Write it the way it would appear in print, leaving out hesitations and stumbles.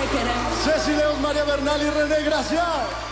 queremos. Ceci León, María Bernal y René, gracias.